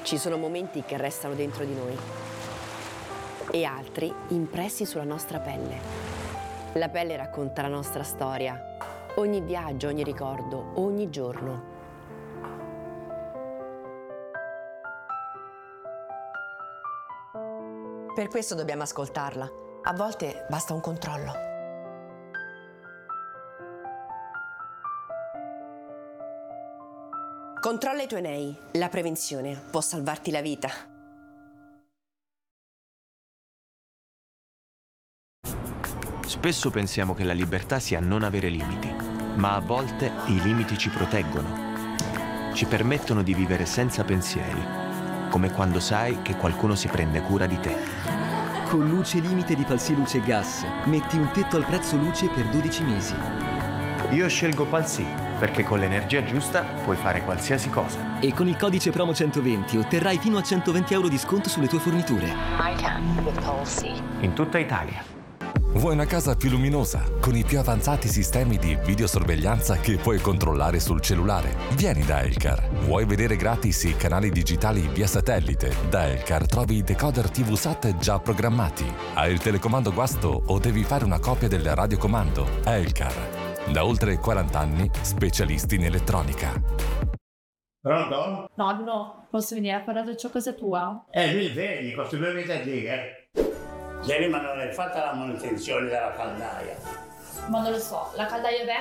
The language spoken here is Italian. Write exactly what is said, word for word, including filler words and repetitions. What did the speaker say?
Ci sono momenti che restano dentro di noi e altri impressi sulla nostra pelle. La pelle racconta la nostra storia, ogni viaggio, ogni ricordo, ogni giorno. Per questo dobbiamo ascoltarla. A volte basta un controllo. Controlla i tuoi nei. La prevenzione può salvarti la vita. Spesso pensiamo che la libertà sia non avere limiti, ma a volte i limiti ci proteggono. Ci permettono di vivere senza pensieri, come quando sai che qualcuno si prende cura di te. Con Luce Limite di Palsi Luce e Gas metti un tetto al prezzo luce per dodici mesi. Io scelgo Palsi, perché con l'energia giusta puoi fare qualsiasi cosa. E con il codice promo centoventi otterrai fino a centoventi euro di sconto sulle tue forniture. In tutta Italia. Vuoi una casa più luminosa, con i più avanzati sistemi di videosorveglianza che puoi controllare sul cellulare? Vieni da Elcar. Vuoi vedere gratis i canali digitali via satellite? Da Elcar trovi i decoder tivù Sat già programmati. Hai il telecomando guasto o devi fare una copia del radiocomando? Elcar. Da oltre quaranta anni, specialisti in elettronica. Pronto? Nonno, posso venire a parlare ciò casa tua? Eh, lui vedi, questi due mesi a dire. Ieri ma non hai fatto la manutenzione della caldaia. Ma non lo so, la caldaia è vecchia.